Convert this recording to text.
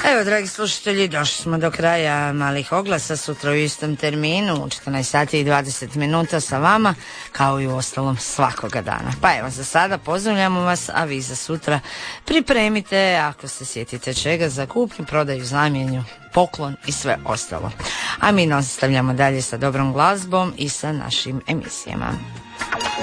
Evo, dragi slušatelji, došli smo do kraja malih oglasa. Sutra u istom terminu u 14 sati i 20 minuta sa vama, kao i u ostalom svakoga dana. Pa evo, za sada pozdravljamo vas, a vi za sutra pripremite, ako se sjetite čega, za kupnju, prodaju, zamjenju, poklon i sve ostalo. A mi nastavljamo dalje sa dobrom glazbom i sa našim emisijama.